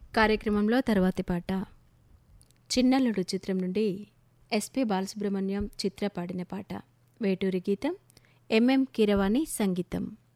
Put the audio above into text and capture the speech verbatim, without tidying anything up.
కార్యక్రమంలో తర్వాతి పాట చిన్నల్లుడు చిత్రం నుండి ఎస్పి బాలసుబ్రహ్మణ్యం చిత్ర పాడిన పాట. వేటూరి గీతం, ఎంఎం కీరవాణి సంగీతం.